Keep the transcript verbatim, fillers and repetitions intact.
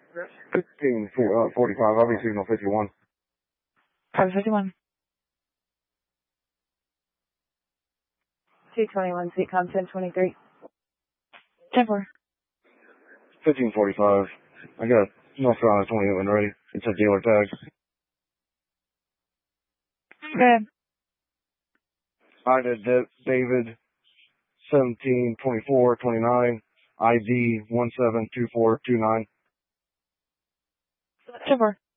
fifteen forty-five, I'll be signal fifty-one. Copy fifty-one. two twenty-one, Seatcom ten twenty-three. ten four. fifteen forty-five. I got North Carolina twenty-eight when ready. It's a dealer tag. Go ahead. I did David seventeen twenty-four twenty-nine. I D one seven two four two nine. ten four.